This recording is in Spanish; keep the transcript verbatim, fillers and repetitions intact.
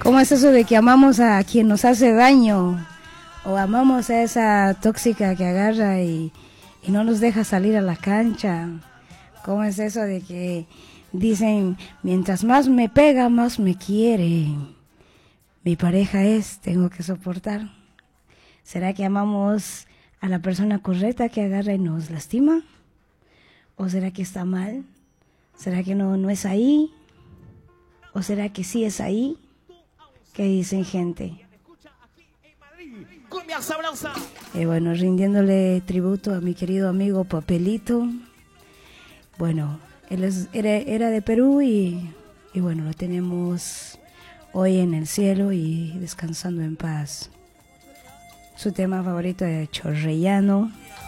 ¿Cómo es eso de que amamos a quien nos hace daño? O amamos a esa tóxica que agarra y, y no nos deja salir a la cancha. ¿Cómo es eso de que dicen, mientras más me pega, más me quiere? Mi pareja es, tengo que soportar. ¿Será que amamos a la persona correcta que agarra y nos lastima? ¿O será que está mal? ¿Será que no, no es ahí? ¿O será que sí es ahí? ¿Qué dicen, gente? Y bueno, rindiéndole tributo a mi querido amigo Papelito. Bueno, él es, era, era de Perú y, y bueno, lo tenemos hoy en el cielo y descansando en paz. Su tema favorito es Chorrellano.